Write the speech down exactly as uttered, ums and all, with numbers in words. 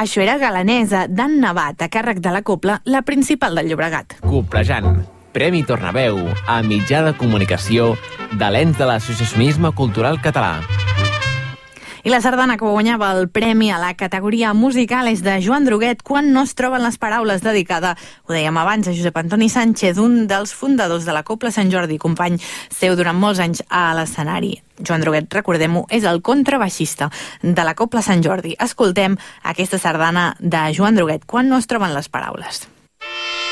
Això era Galanesa, d'en Navat, a càrrec de la Copla, la principal del Llobregat. Coplejant, Premi Tornaveu a mitjà de comunicació de l'ens de l'associacionisme cultural català. I la sardana que guanyava el premi a la categoria musical és de Joan Droguet, Quan no es troben les paraules, dedicada, ho dèiem abans, a Josep Antoni Sánchez, un dels fundadors de la Copla Sant Jordi, company seu durant molts anys a l'escenari. Joan Droguet, recordem-ho, és el contrabaixista de la Copla Sant Jordi. Escoltem aquesta sardana de Joan Droguet, Quan no es troben les paraules.